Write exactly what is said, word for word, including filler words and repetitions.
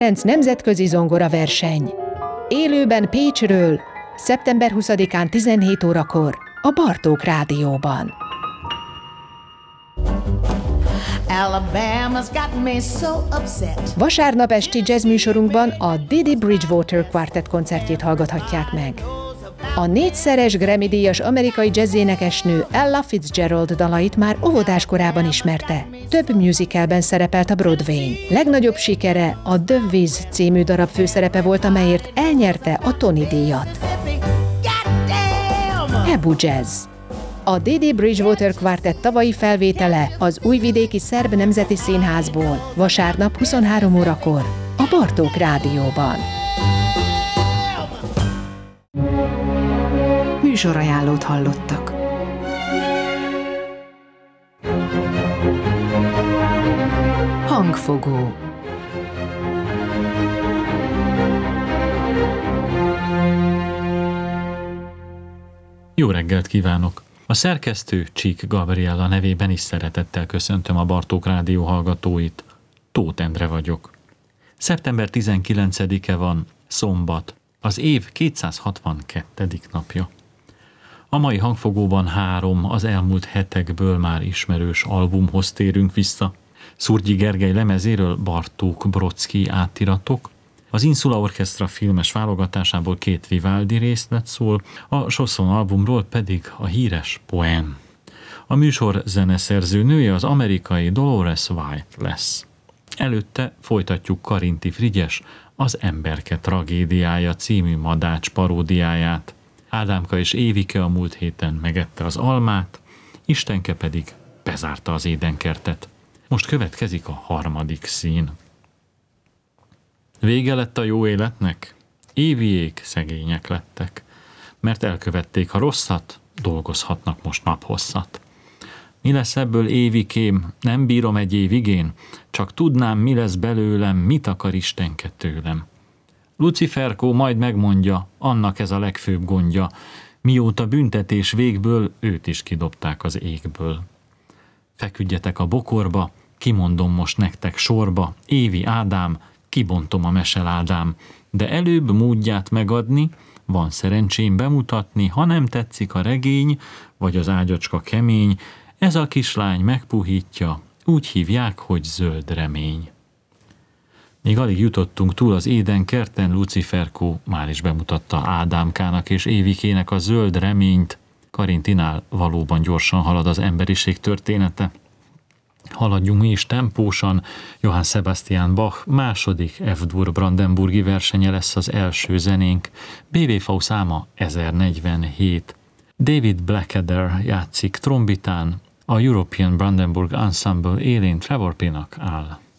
Ferenc nemzetközi zongoraverseny. Élőben Pécsről, szeptember huszadikán tizenhét órakor a Bartók Rádióban. Alabama's got me so upset. Vasárnap esti jazz műsorunkban a Didi Bridgewater Quartet koncertjét hallgathatják meg. A négyszeres Grammy-díjas amerikai jazzénekesnő Ella Fitzgerald dalait már óvodás korában ismerte. Több musicalben szerepelt a Broadwayn. Legnagyobb sikere a The Wiz című darab főszerepe volt, amelyért elnyerte a Tony-díjat. Hebrew Jazz. A Didi Bridgewater Quartet tavalyi felvétele az Újvidéki Szerb Nemzeti Színházból vasárnap huszonhárom órakor a Bartók Rádióban. Műsorajánlót hallottak. Hangfogó. Jó reggelt kívánok! A szerkesztő Csík Gabriella nevében is szeretettel köszöntöm a Bartók Rádió hallgatóit. Tóth Endre vagyok. szeptember tizenkilencedike van, szombat, az év kétszázhatvankettedik napja. A mai hangfogóban három az elmúlt hetekből már ismerős albumhoz térünk vissza. Szurgyi Gergely lemezéről Bartók Brodsky átiratok, az Insula Orchestra filmes válogatásából két Vivaldi részlet szól, a Chausson albumról pedig a híres Poem. A műsor zeneszerző nője az amerikai Dolores White lesz. Előtte folytatjuk Karinti Frigyes Az Emberke tragédiája című Madács paródiáját. Ádámka és Évike a múlt héten megette az almát, Istenke pedig bezárta az édenkertet. Most következik a harmadik szín. Vége lett a jó életnek? Éviék szegények lettek, mert elkövették a rosszat, dolgozhatnak most naphosszat. Mi lesz ebből, Évikém? Nem bírom egy évig én, csak tudnám, mi lesz belőlem, mit akar Istenke tőlem. Luciferkó majd megmondja, annak ez a legfőbb gondja, mióta büntetés végből őt is kidobták az égből. Feküdjetek a bokorba, kimondom most nektek sorba, Évi Ádám, kibontom a meseládám, de előbb módját megadni, van szerencsém bemutatni, ha nem tetszik a regény, vagy az ágyacska kemény, ez a kislány megpuhítja, úgy hívják, hogy zöld remény. Még alig jutottunk túl az édenkerten, Luciferkó már is bemutatta Ádámkának és Évikének a zöld reményt. Karintinál valóban gyorsan halad az emberiség története. Haladjunk mi is tempósan, Johann Sebastian Bach második F-dur brandenburgi versenye lesz az első zenénk, bé vé vé száma ezernegyvenhét. David Blackadder játszik trombitán, a European Brandenburg Ensemble élén Trevor Pinnock áll.